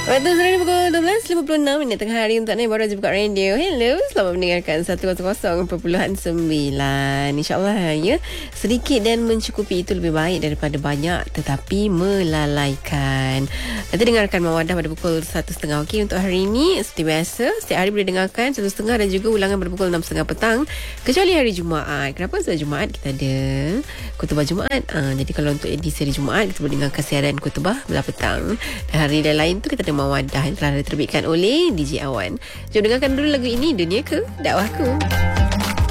Waktu sekarang pukul 12.56 tengah hari untuk anda yang baru saja buka radio. Hello, selamat mendengarkan 100.9. InsyaAllah ya, sedikit dan mencukupi itu lebih baik daripada banyak tetapi melalaikan. Nanti dengarkan Mawadah pada pukul 1.30. Okey, untuk hari ini seperti biasa setiap hari boleh dengarkan 1.30 dan juga ulangan pada pukul 6.30 petang, kecuali hari Jumaat. Kenapa? Sebab Jumaat kita ada khutbah Jumaat. Jadi kalau untuk edisi hari Jumaat kita boleh dengarkan siaran khutbah belah petang. Dan hari lain tu kita ada Mawadah yang telah diterbitkan oleh DJ Awan. Jom dengarkan dulu lagu ini, Dunia Ke Dakwahku.